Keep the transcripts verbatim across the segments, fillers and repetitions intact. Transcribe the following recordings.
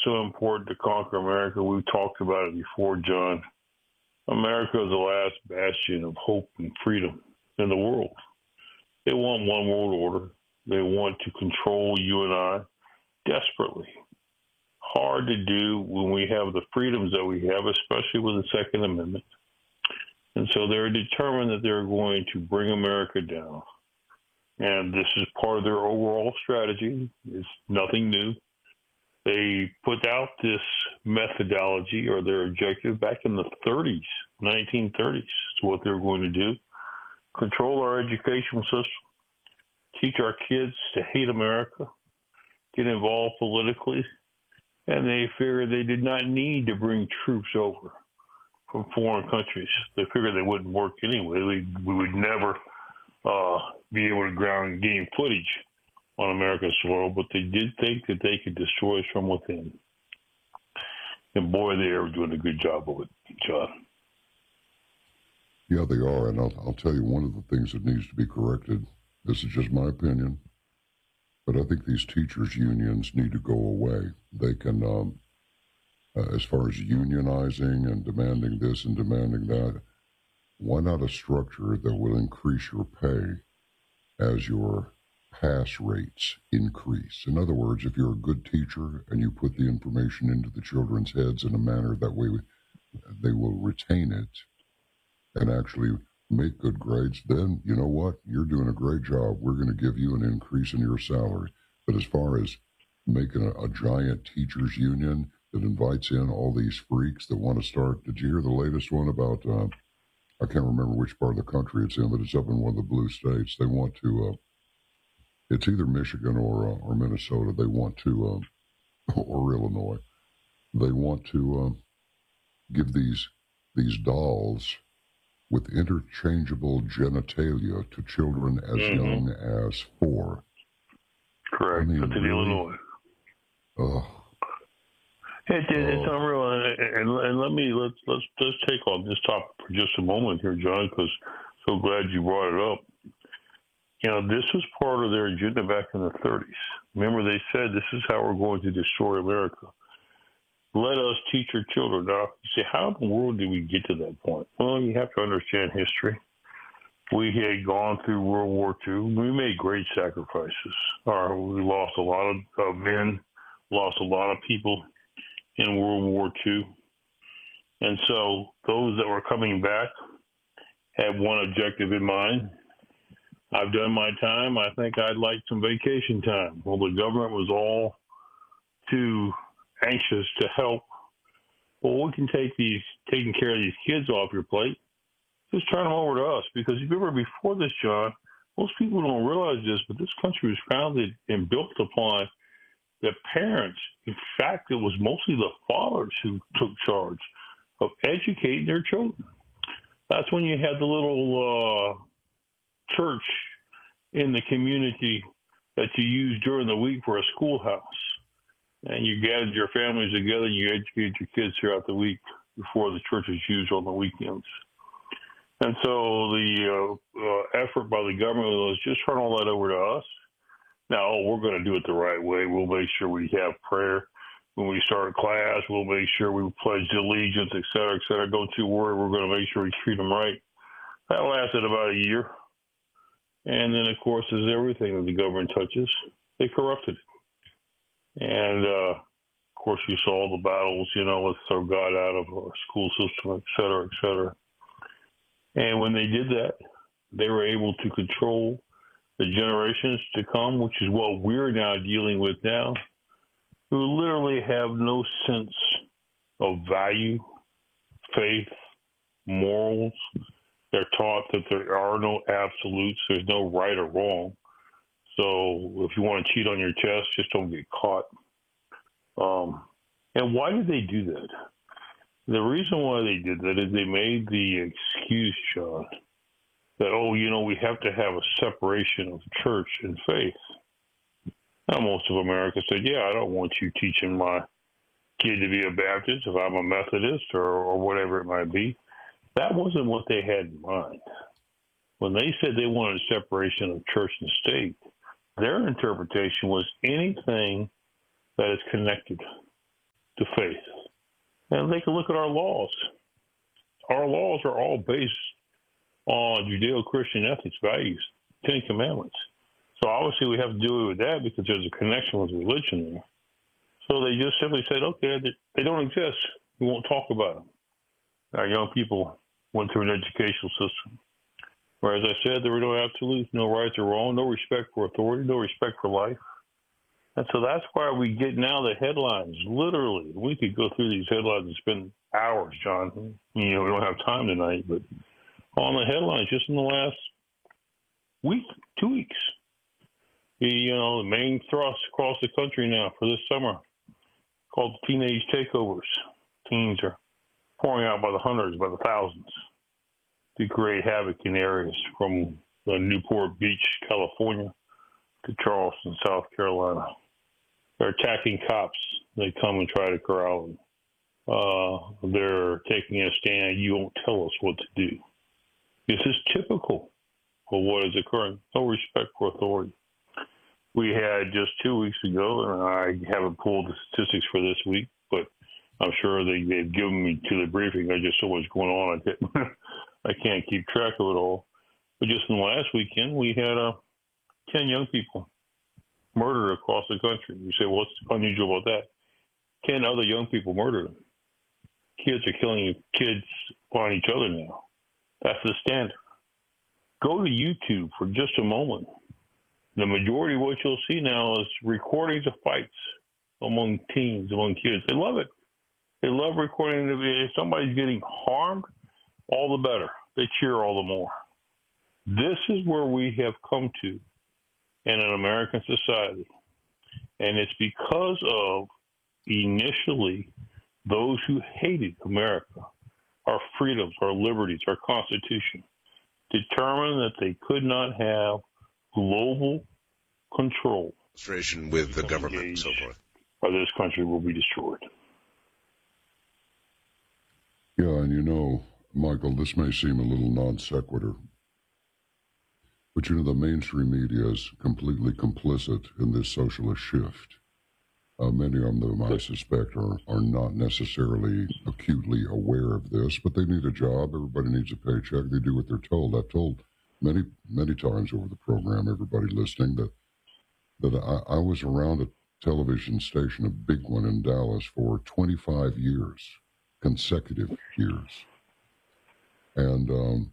so important to conquer America? We've talked about it before, John. America is the last bastion of hope and freedom in the world. They want one world order. They want to control you and I desperately. Hard to do when we have the freedoms that we have, especially with the Second Amendment. And so they're determined that they're going to bring America down. And this is part of their overall strategy. It's nothing new. They put out this methodology or their objective back in the thirties, nineteen thirties. It's what they're going to do. Control our educational system, teach our kids to hate America, get involved politically, and they figured they did not need to bring troops over from foreign countries. They figured they wouldn't work anyway. We, we would never uh, be able to ground game footage on America's soil, but they did think that they could destroy us from within. And boy, they are doing a good job of it, John. Yeah, they are, and I'll, I'll tell you one of the things that needs to be corrected. This is just my opinion, but I think these teachers' unions need to go away. They can, um, uh, as far as unionizing and demanding this and demanding that, why not a structure that will increase your pay as your pass rates increase? In other words, if you're a good teacher and you put the information into the children's heads in a manner that way they will retain it and actually make good grades, then you know what? You're doing a great job. We're going to give you an increase in your salary. But as far as making a, a giant teachers union that invites in all these freaks that want to start, did you hear the latest one about, uh, I can't remember which part of the country it's in, but it's up in one of the blue states. They want to, uh, it's either Michigan or uh, or Minnesota. They want to, uh, or Illinois. They want to uh, give these these dolls with interchangeable genitalia to children as mm-hmm. young as four. Correct. I mean, That's in really? Illinois. Oh. It, it, it's uh, unreal, and, and, and let me let's let's let's take on this topic for just a moment here, John, because so glad you brought it up. You know, this was part of their agenda back in the thirties. Remember, they said this is how we're going to destroy America. Let us teach our children. Now, you say, how in the world did we get to that point? Well, you have to understand history. We had gone through World War Two. We made great sacrifices. Our, we lost a lot of, of men, lost a lot of people in World War Two. And so those that were coming back had one objective in mind. I've done my time. I think I'd like some vacation time. Well, the government was all too anxious to help. Well, we can take these, taking care of these kids off your plate. Just turn them over to us. Because if you remember before this, John, most people don't realize this, but this country was founded and built upon the parents. In fact, it was mostly the fathers who took charge of educating their children. That's when you had the little uh, church in the community that you used during the week for a schoolhouse. And you gathered your families together and you educated your kids throughout the week before the church is used on the weekends. And so the uh, uh, effort by the government was just turn all that over to us. Now, oh, we're going to do it the right way. We'll make sure we have prayer when we start class. We'll make sure we pledge allegiance, et cetera, et cetera. Go to where we're going to make sure we treat them right. That lasted about a year. And then, of course, as everything that the government touches, they corrupted it. And, uh, of course, you saw the battles, you know, let's throw God out of our school system, et cetera, et cetera. And when they did that, they were able to control the generations to come, which is what we're now dealing with now, who literally have no sense of value, faith, morals. They're taught that there are no absolutes. There's no right or wrong. So if you want to cheat on your test, just don't get caught. Um, and why did they do that? The reason why they did that is they made the excuse, John, that, oh, you know, we have to have a separation of church and faith. Now, most of America said, yeah, I don't want you teaching my kid to be a Baptist if I'm a Methodist or, or whatever it might be. That wasn't what they had in mind. When they said they wanted a separation of church and state, their interpretation was anything that is connected. know, they can look at our laws. Our laws are all based on Judeo-Christian ethics, values, Ten Commandments. So obviously we have to deal with that because there's a connection with religion there. So they just simply said, okay, they don't exist. We won't talk about them. Our young people went through an educational system where, as I said, there were no absolutes, no rights or wrong, no respect for authority, no respect for life. And so that's why we get now the headlines. Literally, we could go through these headlines and spend hours, John. You know, we don't have time tonight, but on the headlines, just in the last week, two weeks, the, you know, the main thrust across the country now for this summer called teenage takeovers. Teens are pouring out by the hundreds, by the thousands, to create havoc in areas from uh, Newport Beach, California, to Charleston, South Carolina. They're attacking cops. They come and try to corral them. Uh, they're taking a stand. You won't tell us what to do. This is typical of what is occurring. No respect for authority. We had just two weeks ago, and I haven't pulled the statistics for this week, but I'm sure they, they've given me to the briefing. There's just so much going on. I can't, I can't keep track of it all. But just in the last weekend, we had uh, ten young people murdered across the country. You say, what's unusual about that? ten other young people murdered them. Kids are killing kids on each other now. That's the standard. Go to YouTube for just a moment. The majority of what you'll see now is recordings of fights among teens, among kids. They love it. They love recording. If somebody's getting harmed, all the better. They cheer all the more. This is where we have come to in an American society. And it's because of initially those who hated America, our freedoms, our liberties, our Constitution, determined that they could not have global control with the government and so forth, or this country will be destroyed. Yeah, and you know, Michael, this may seem a little non sequitur, but you know, the mainstream media is completely complicit in this socialist shift. Uh, many of them, I suspect, are, are not necessarily acutely aware of this, but they need a job. Everybody needs a paycheck. They do what they're told. I've told many, many times over the program, everybody listening, that that I, I was around a television station, a big one in Dallas, for twenty-five years, consecutive years. And um,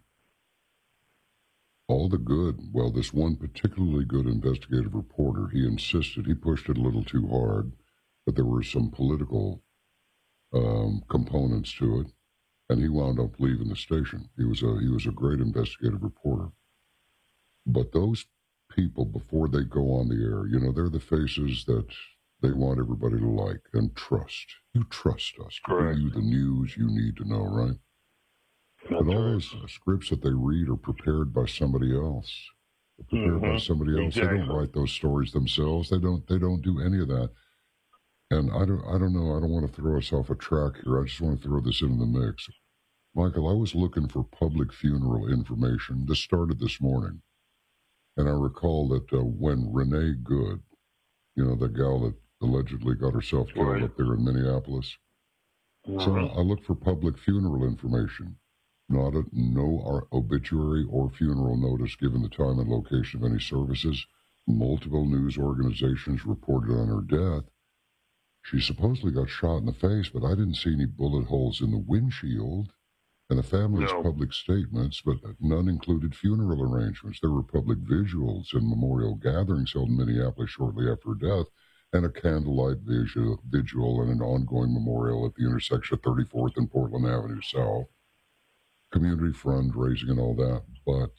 all the good, well, this one particularly good investigative reporter, he insisted, he pushed it a little too hard, but there were some political um, components to it, and he wound up leaving the station. He was a he was a great investigative reporter. But those people, before they go on the air, you know, they're the faces that they want everybody to like and trust. You trust us to Correct. give you the news you need to know, right? That's but all right. those uh, scripts that they read are prepared by somebody else. They're prepared mm-hmm. by somebody else. Exactly. They don't write those stories themselves. They don't. They don't do any of that. And I don't. I don't know. I don't want to throw us off a track here. I just want to throw this into the mix. Michael, I was looking for public funeral information. This started this morning, and I recall that uh, when Renee Good, you know, the gal that allegedly got herself killed right. up there in Minneapolis. Mm-hmm. So I looked for public funeral information. Not a, no obituary or funeral notice given the time and location of any services. Multiple news organizations reported on her death. She supposedly got shot in the face, but I didn't see any bullet holes in the windshield. And the family's no. public statements, but none included funeral arrangements. There were public visuals and memorial gatherings held in Minneapolis shortly after her death, and a candlelight vigil, vigil and an ongoing memorial at the intersection of thirty-fourth and Portland Avenue South. Community fundraising and all that, but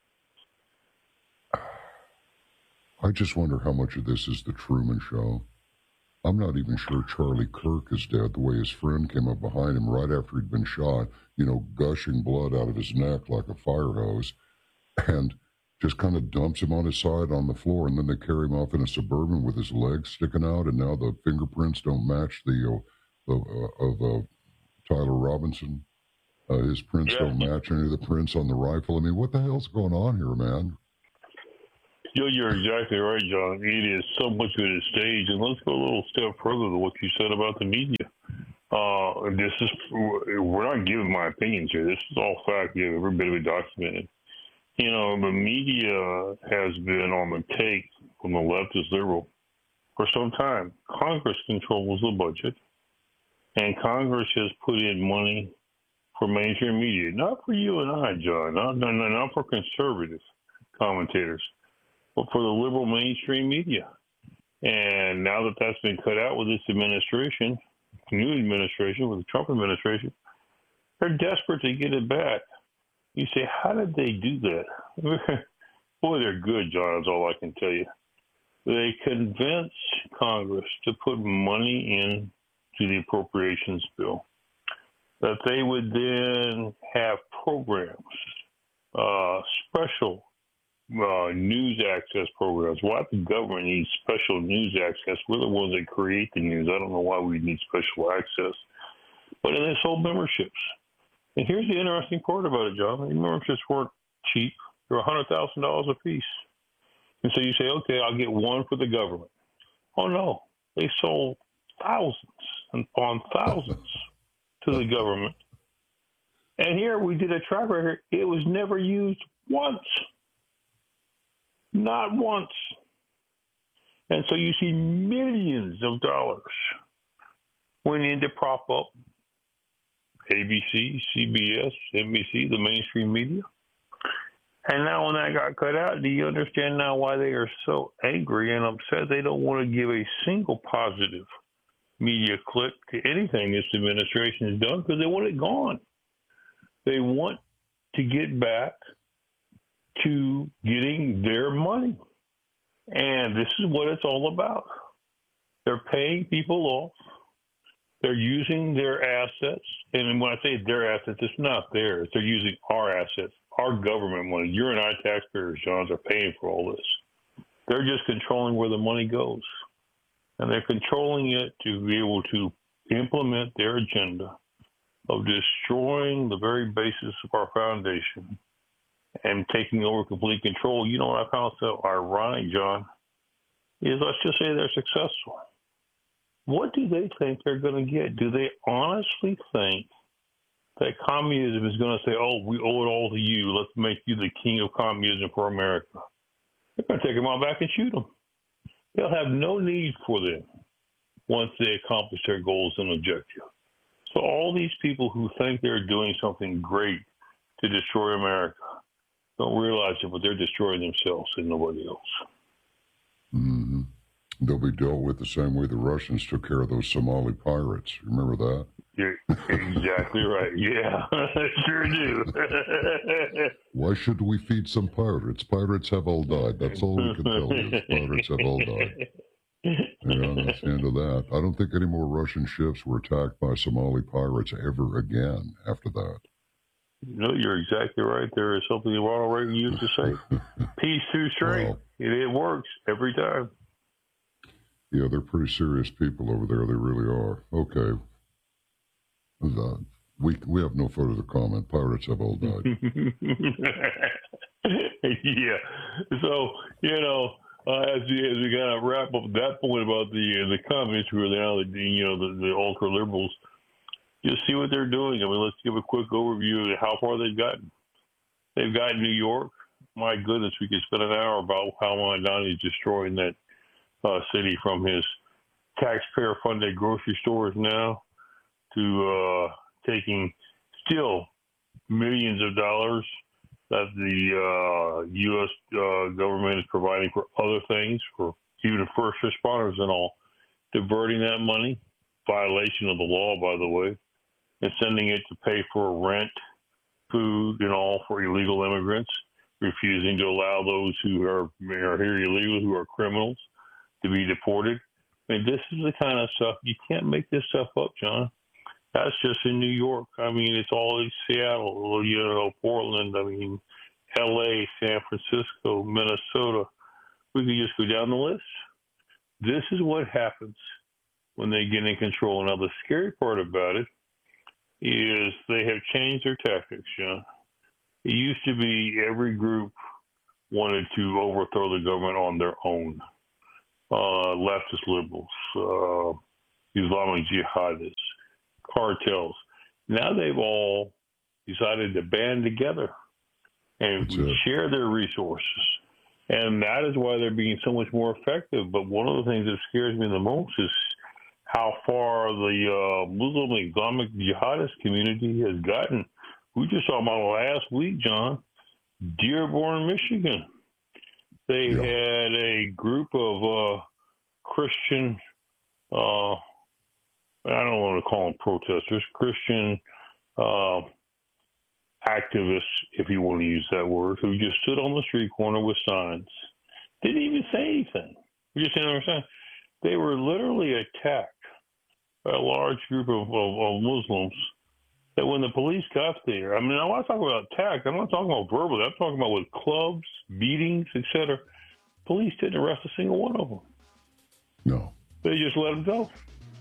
I just wonder how much of this is the Truman Show. I'm not even sure Charlie Kirk is dead, the way his friend came up behind him right after he'd been shot, you know, gushing blood out of his neck like a fire hose, and just kind of dumps him on his side on the floor, and then they carry him off in a Suburban with his legs sticking out, and now the fingerprints don't match the uh, of, uh, of uh, Tyler Robinson. Uh, his prints yeah. don't match any of the prints on the rifle. I mean, what the hell's going on here, man? You're, you're exactly right, John. It is so much of a stage. And let's go a little step further to what you said about the media. Uh, this is, we're not giving my opinions here. This is all fact. You have every bit of it documented. You know, the media has been on the take from the leftist liberal for some time. Congress controls the budget, and Congress has put in money for mainstream media, not for you and I, John, not, not, not for conservative commentators, but for the liberal mainstream media. And now that that's been cut out with this administration, new administration, with the Trump administration, they're desperate to get it back. You say, how did they do that? Boy, they're good, John, that's all I can tell you. They convinced Congress to put money in to the appropriations bill, that they would then have programs, uh, special uh, news access programs. Why the government needs special news access? We're the ones that create the news. I don't know why we need special access. But they sold memberships. And here's the interesting part about it, John. The memberships weren't cheap. They were one hundred thousand dollars a piece. And so you say, okay, I'll get one for the government. Oh, no. They sold thousands and upon thousands to the government. And here we did a track record. It was never used once. Not once. And so you see millions of dollars went in to prop up A B C, C B S, N B C, the mainstream media. And now when that got cut out, do you understand now why they are so angry and upset? They don't want to give a single positive media clip to anything this administration has done because they want it gone. They want to get back to getting their money. And this is what it's all about. They're paying people off. They're using their assets. And when I say their assets, it's not theirs. They're using our assets, our government money. You and I taxpayers, Johns, are paying for all this. They're just controlling where the money goes. And they're controlling it to be able to implement their agenda of destroying the very basis of our foundation and taking over complete control. You know what I found so ironic, John, is let's just say they're successful. What do they think they're going to get? Do they honestly think that communism is going to say, oh, we owe it all to you. Let's make you the king of communism for America. They're going to take them all back and shoot them. They'll have no need for them once they accomplish their goals and objectives. So all these people who think they're doing something great to destroy America don't realize it, but they're destroying themselves and nobody else. Mm-hmm. They'll be dealt with the same way the Russians took care of those Somali pirates. Remember that? You're exactly right. Yeah, I sure do. Why should we feed some pirates? Pirates have all died. That's all we can tell you. Pirates have all died. Yeah, that's the end of that. I don't think any more Russian ships were attacked by Somali pirates ever again after that. No, you're exactly right. There is something Ronald Reagan used to say. Peace through strength. Wow. It, it works every time. Yeah, they're pretty serious people over there. They really are. Okay. Uh, we we have no further comment. Pirates have all died. Yeah. So, you know, uh, as we as we kind of wrap up that point about the uh, the communists who are now the you know the, the ultra liberals, just see what they're doing. I mean, let's give a quick overview of how far they've gotten. They've gotten New York. My goodness, we could spend an hour about how Mondani is destroying that uh, city from his taxpayer-funded grocery stores now to uh, taking still millions of dollars that the uh, U S uh, government is providing for other things, for even first responders and all, diverting that money, violation of the law, by the way, and sending it to pay for rent, food, and all for illegal immigrants, refusing to allow those who are, are here illegally, who are criminals, to be deported. I mean, this is the kind of stuff, you can't make this stuff up, John. That's just in New York. I mean, it's all in Seattle, you know, Portland, I mean, L A, San Francisco, Minnesota. We could just go down the list. This is what happens when they get in control. Now, the scary part about it is they have changed their tactics, John. It used to be every group wanted to overthrow the government on their own. Uh, leftist liberals, uh, Islamic jihadists, cartels. Now they've all decided to band together and share their resources. And that is why they're being so much more effective. But one of the things that scares me the most is how far the uh, Muslim Islamic jihadist community has gotten. We just saw about last week, John, Dearborn, Michigan. They yeah. had a group of uh, Christian, uh, I don't want to call them protesters, Christian uh, activists, if you want to use that word, who just stood on the street corner with signs. Didn't even say anything. You just didn't understand. They were literally attacked by a large group of, of, of Muslims that when the police got there, I mean, I'm not talking about attack. I'm not talking about verbally. I'm talking about with clubs, beatings, et cetera. Police didn't arrest a single one of them. No. They just let them go.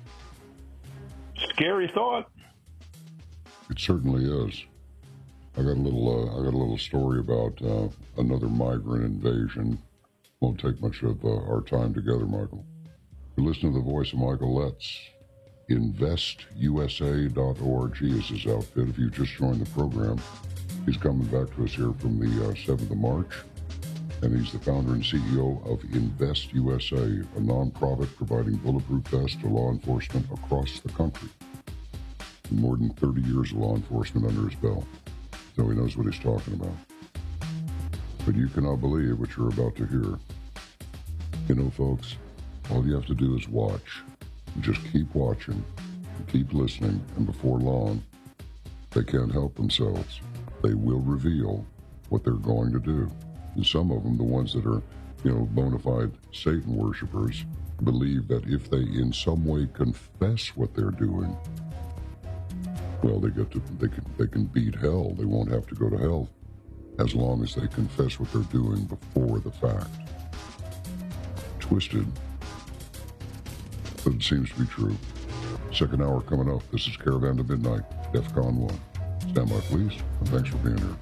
Scary thought. It certainly is. I got a little. Uh, I got a little story about uh, another migrant invasion. Won't take much of uh, our time together, Michael. You're listening to the voice of Michael Letts. invest U S A dot org is his outfit. If you just joined the program, he's coming back to us here from the uh, seventh of March. And he's the founder and C E O of Invest U S A, a nonprofit providing bulletproof vests to law enforcement across the country. More than thirty years of law enforcement under his belt, so he knows what he's talking about. But you cannot believe what you're about to hear. You know, folks, all you have to do is watch. Just keep watching, keep listening, and before long, they can't help themselves. They will reveal what they're going to do. And some of them, the ones that are, you know, bona fide Satan worshipers, believe that if they in some way confess what they're doing, well, they get to they can they can beat hell. They won't have to go to hell as long as they confess what they're doing before the fact. Twisted, but it seems to be true. Second hour coming up. This is Caravan to Midnight, DEFCON one. Stand by, please, and thanks for being here.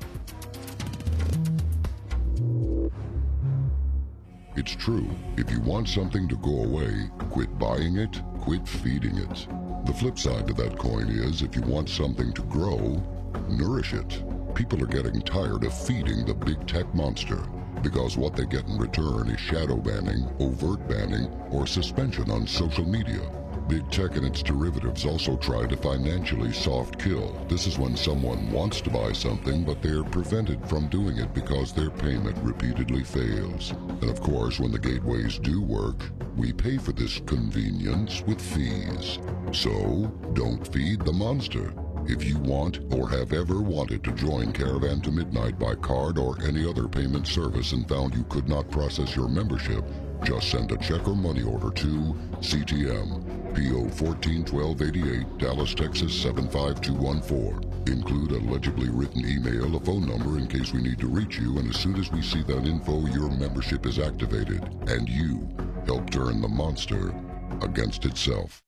It's true. If you want something to go away, quit buying it, quit feeding it. The flip side to that coin is, if you want something to grow, nourish it. People are getting tired of feeding the big tech monster, because what they get in return is shadow banning, overt banning, or suspension on social media. Big tech and its derivatives also try to financially soft kill. This is when someone wants to buy something, but they're prevented from doing it because their payment repeatedly fails. And of course, when the gateways do work, we pay for this convenience with fees. So, don't feed the monster. If you want or have ever wanted to join Caravan to Midnight by card or any other payment service and found you could not process your membership, just send a check or money order to C T M, P O fourteen twelve eighty-eight, Dallas, Texas seven five two one four. Include a legibly written email, a phone number in case we need to reach you, and as soon as we see that info, your membership is activated, and you help turn the monster against itself.